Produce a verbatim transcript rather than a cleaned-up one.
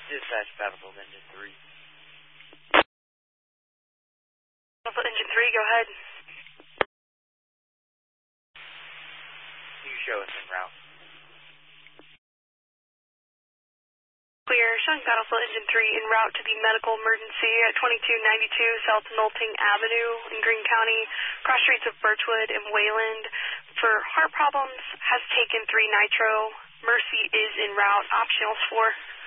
Dispatch, Battlefield Engine three. Battlefield Engine three, go ahead. You show us en route. Clear, showing Battlefield Engine three en route to the medical emergency at twenty-two ninety-two South Nolting Avenue in Greene County, cross streets of Birchwood and Wayland. For heart problems, has taken three nitro. Mercy is en route, optionals four.